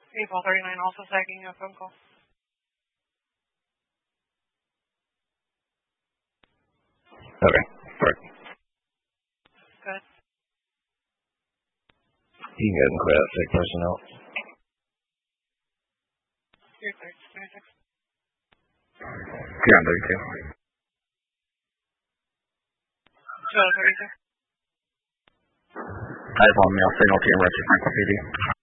April 39 also tagging a phone call. Okay, correct. Good. You can go ahead and clear that sick person out. You're 36. Yeah, I'm 32. 232. I just want to mail signal to emergency CD.